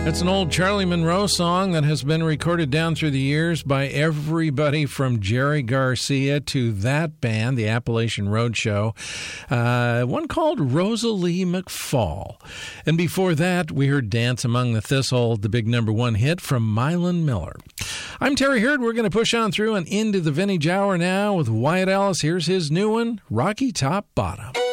It's an old Charlie Monroe song that has been recorded down through the years by everybody from Jerry Garcia to that band, the Appalachian Roadshow, one called Rosalie McFall. And before that, we heard Dance Among the Thistle, the big #1 hit from Mylan Miller. I'm Terry Hurd. We're going to push on through and into the vintage hour now with Wyatt Ellis. Here's his new one, Rocky Top Bottom.